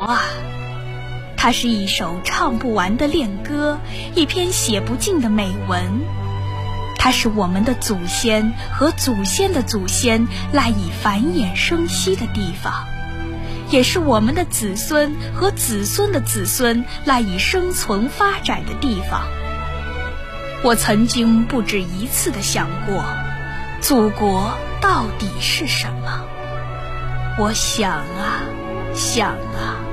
啊，它是一首唱不完的恋歌，一篇写不尽的美文。它是我们的祖先和祖先的祖先赖以繁衍生息的地方，也是我们的子孙和子孙的子孙赖以生存发展的地方。我曾经不止一次地想过，祖国到底是什么？我想啊想啊，